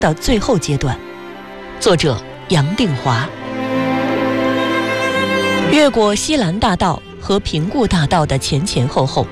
的最后阶段。作者杨定华。越过西兰大道和平固大道的前前后后，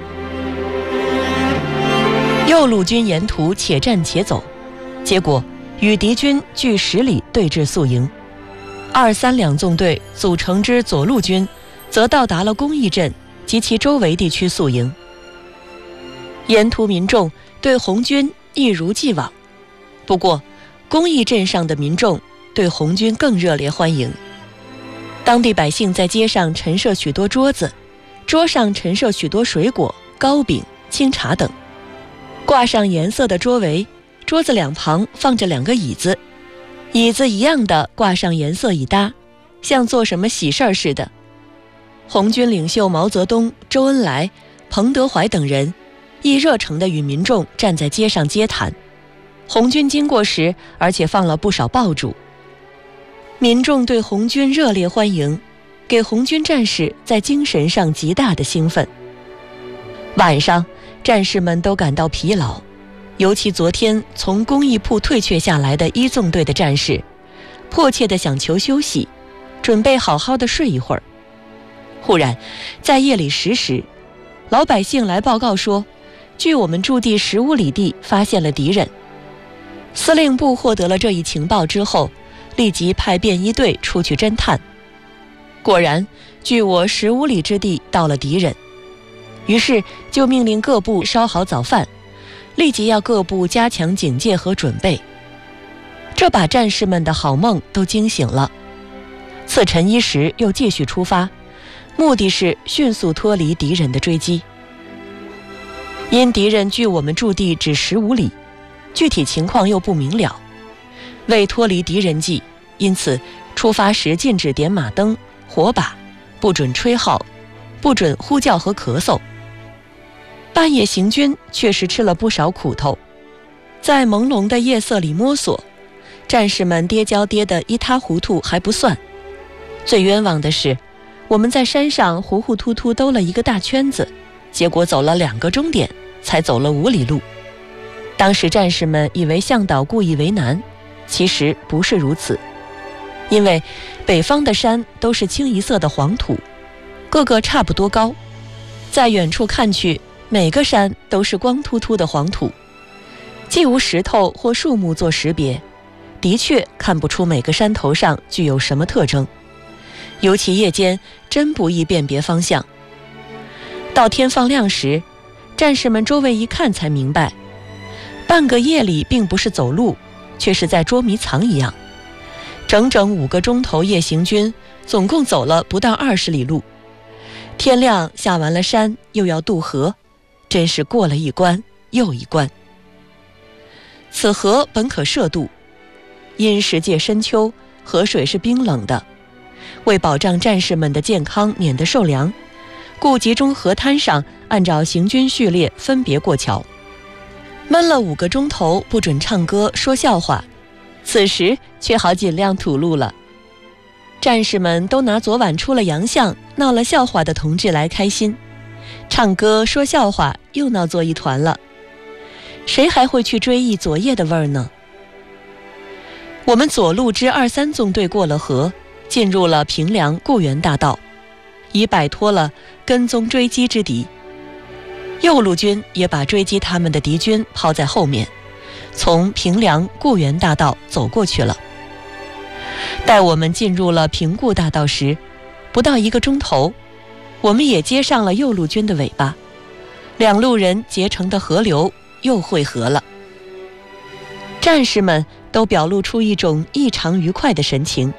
右路军沿途且战且走，结果与敌军距10里对峙宿营。2、3两纵队组成之左路军则到达了公义镇及其周围地区宿营。沿途民众对红军一如既往，不过公义镇上的民众对红军更热烈欢迎。当地百姓在街上陈设许多桌子，桌上陈设许多水果、糕饼、清茶等，挂上颜色的桌围，桌子两旁放着2个椅子，椅子一样的挂上颜色一搭，像做什么喜事儿似的。红军领袖毛泽东、周恩来、彭德怀等人亦热诚地与民众站在街上接谈。红军经过时，而且放了不少爆竹。民众对红军热烈欢迎，给红军战士在精神上极大的兴奋。晚上，战士们都感到疲劳，尤其昨天从工艺铺退却下来的1纵队的战士，迫切地想求休息，准备好好的睡一会儿。忽然，在夜里10时，老百姓来报告说，距我们驻地15里地发现了敌人。司令部获得了这一情报之后，立即派便衣队出去侦探。果然，距我15里之地到了敌人。于是就命令各部烧好早饭，立即要各部加强警戒和准备。这把战士们的好梦都惊醒了。次晨1时又继续出发，目的是迅速脱离敌人的追击。因敌人距我们驻地只15里，具体情况又不明了，为脱离敌人计，因此出发时禁止点马灯、火把，不准吹号，不准呼叫和咳嗽。半夜行军确实吃了不少苦头，在朦胧的夜色里摸索，战士们跌跤跌得一塌糊涂还不算，最冤枉的是，我们在山上糊糊涂涂兜了一个大圈子，结果走了2个钟点，才走了5里路。当时战士们以为向导故意为难，其实不是如此。因为北方的山都是清一色的黄土，个个差不多高，在远处看去，每个山都是光秃秃的黄土，既无石头或树木做识别，的确看不出每个山头上具有什么特征，尤其夜间真不易辨别方向。到天放亮时，战士们周围一看才明白，半个夜里并不是走路，却是在捉迷藏一样。整整5个钟头夜行军，总共走了不到20里路。天亮下完了山，又要渡河，真是过了一关又一关。此河本可涉渡，因时届深秋，河水是冰冷的，为保障战士们的健康免得受凉，故集中河滩上按照行军序列分别过桥。闷了5个钟头，不准唱歌说笑话，此时却好尽量吐露了。战士们都拿昨晚出了洋相、闹了笑话的同志来开心，唱歌说笑话又闹作一团了。谁还会去追忆昨夜的味儿呢？我们左路之2、3纵队过了河，进入了平凉固原大道，已摆脱了跟踪追击之敌。右路军也把追击他们的敌军抛在后面，从平凉固原大道走过去了。待我们进入了平固大道时，不到1个钟头，我们也接上了右路军的尾巴，2路人结成的河流又汇合了。战士们都表露出一种异常愉快的神情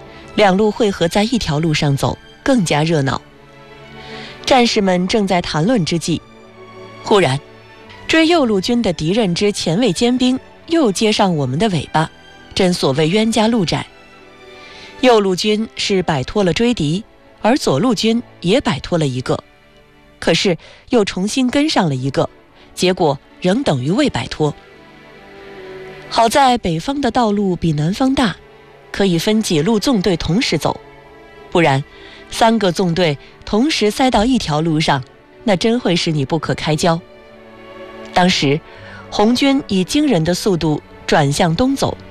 ，2路汇合在一条路上走，更加热闹。战士们正在谈论之际，忽然追右路军的敌人之前卫尖兵又接上我们的尾巴，真所谓冤家路窄。右路军是摆脱了追敌，而左路军也摆脱了一个，可是又重新跟上了一个，结果仍等于未摆脱。好在北方的道路比南方大，可以分几路纵队同时走，不然3个纵队同时塞到一条路上，那真会使你不可开交。当时红军以惊人的速度转向东走，